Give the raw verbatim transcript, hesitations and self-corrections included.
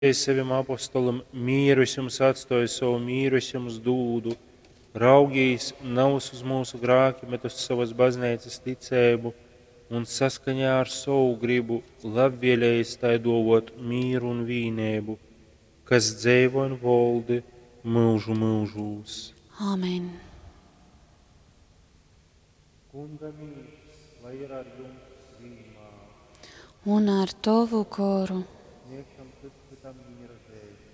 Es saviem apostolam mieru es jums atstāju, savu mieru es jums dūdu. Raugīs nav uz mūsu grāki, bet uz savas baznīcas ticēbu un saskaņā ar savu gribu labvēlējis tai dovot mieru un vīnēbu, kas dzīvo un valdi mūžu mūžūs. Āmen. Kunga mīts, lai ir ar jums vīmā. Un ar tavu koru. Sniegtam Kristam mīra dēļ.